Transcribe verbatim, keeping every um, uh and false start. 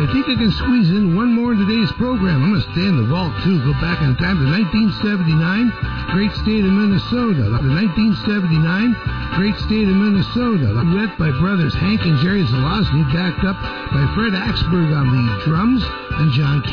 think I can squeeze in one more in today's program. I'm going to stay in the vault, too. Go back in time to nineteen seventy-nine, great state of Minnesota. The nineteen seventy-nine, great state of Minnesota. Led by brothers Hank and Jerry Zelazny, backed up by Fred Axberg on the drums and John